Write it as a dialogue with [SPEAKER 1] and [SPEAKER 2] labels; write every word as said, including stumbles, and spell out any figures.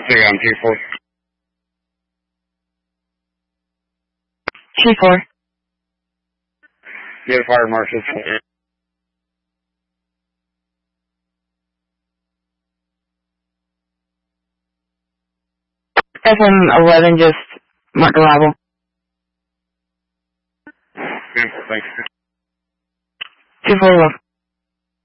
[SPEAKER 1] Take on two four.
[SPEAKER 2] two four.
[SPEAKER 1] Get a fire marshal.
[SPEAKER 2] S M eleven, just mark arrival.
[SPEAKER 1] Okay, thanks.
[SPEAKER 2] two four.